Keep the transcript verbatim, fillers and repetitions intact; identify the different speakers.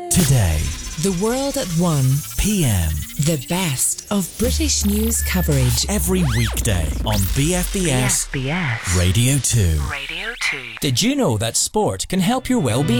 Speaker 1: Today,
Speaker 2: The World at one
Speaker 1: p m.
Speaker 2: The best of British news coverage.
Speaker 1: Every weekday on B F B S
Speaker 3: B F B S
Speaker 1: Radio two.
Speaker 3: Radio two.
Speaker 4: Did you know that sport can help your well-being?